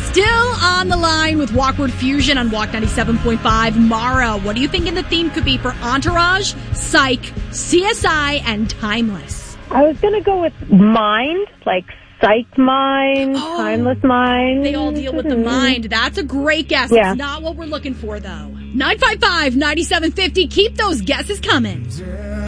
Still on the line with Walkward Fusion on Walk 97.5. Mara, what do you think the theme could be for Entourage, Psych, CSI, and Timeless? I was going to go with Mind, like Psych Mind, Timeless Mind. They all deal with the mind. That's a great guess. Yeah. It's not what we're looking for, though. 955-9750. Keep those guesses coming.